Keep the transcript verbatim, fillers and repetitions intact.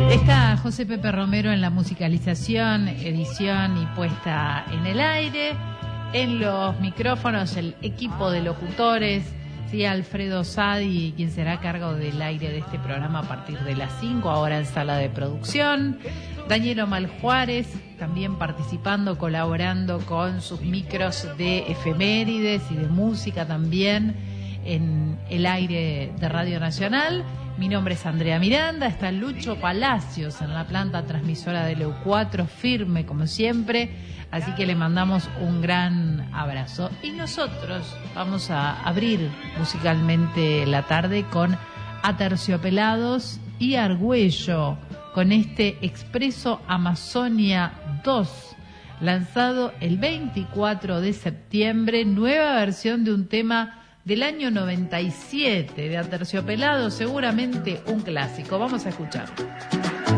Está José Pepe Romero en la musicalización, edición y puesta en el aire. En los micrófonos, el equipo de locutores, sí, Alfredo Sadi, quien será a cargo del aire de este programa a partir de las cinco, ahora en sala de producción. Daniel Omal Juárez, también participando, colaborando con sus micros de efemérides y de música también en el aire de Radio Nacional. Mi nombre es Andrea Miranda, está Lucho Palacios en la planta transmisora de Leu cuatro, firme como siempre, así que le mandamos un gran abrazo. Y nosotros vamos a abrir musicalmente la tarde con Aterciopelados y Argüello, con este Expreso Amazonia dos, lanzado el veinticuatro de septiembre, nueva versión de un tema del año noventa y siete de Aterciopelados, seguramente un clásico. Vamos a escuchar.